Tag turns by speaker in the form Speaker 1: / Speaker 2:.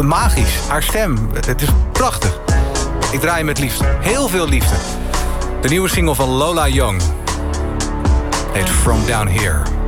Speaker 1: magisch. Haar stem, het is prachtig. Ik draai met liefde. Heel veel liefde. De nieuwe single van Lola Young heet From Down Here.